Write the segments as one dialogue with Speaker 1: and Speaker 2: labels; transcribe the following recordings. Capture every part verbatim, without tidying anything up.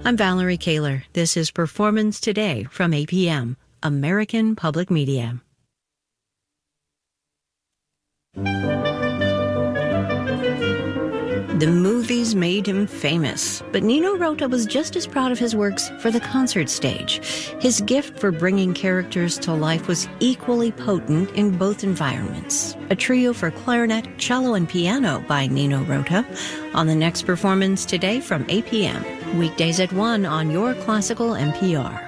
Speaker 1: I'm Valerie Kaler. This is Performance Today from A P M, American Public Media. The movies made him famous, but Nino Rota was just as proud of his works for the concert stage. His gift for bringing characters to life was equally potent in both environments. A trio for clarinet, cello, and piano by Nino Rota on the next Performance Today from A P M, weekdays at one on your classical N P R.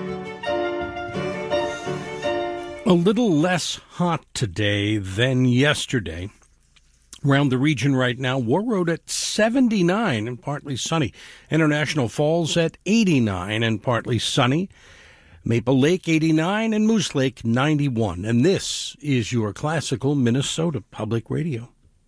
Speaker 2: A little less hot today than yesterday. Around the region right now, Warroad at seventy-nine and partly sunny. International Falls at eighty-nine and partly sunny. Maple Lake eighty-nine and Moose Lake ninety-one. And this is your classical Minnesota Public Radio.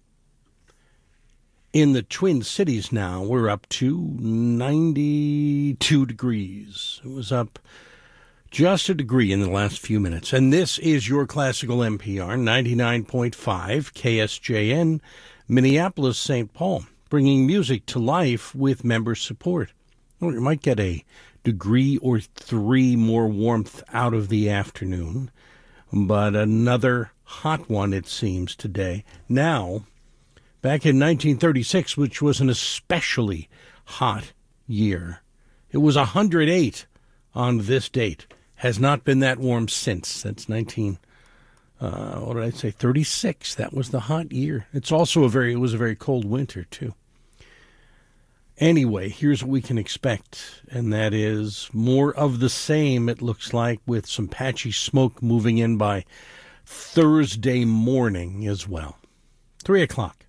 Speaker 2: In the Twin Cities now, we're up to ninety-two degrees. It was up just a degree in the last few minutes. And this is your classical N P R, ninety-nine point five K S J N, Minneapolis, Saint Paul, bringing music to life with member support. Well, you might get a degree or three more warmth out of the afternoon, but another hot one, it seems, today. Now, back in nineteen thirty-six, which was an especially hot year, it was one hundred eight on this date. Has not been that warm since. That's nineteen, uh, what did I say, thirty-six. That was the hot year. It's also a very, it was a very cold winter, too. Anyway, here's what we can expect, and that is more of the same, it looks like, with some patchy smoke moving in by Thursday morning as well. Three o'clock.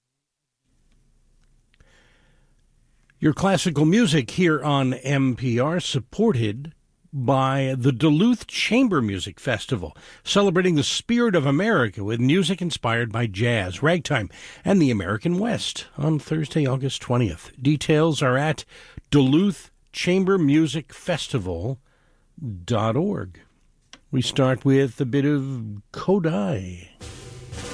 Speaker 2: Your classical music here on N P R, supported by the Duluth Chamber Music Festival, celebrating the spirit of America with music inspired by jazz, ragtime, and the American West on Thursday, August twentieth. Details are at Duluth Chamber Music Festival dot org. We start with a bit of Kodai.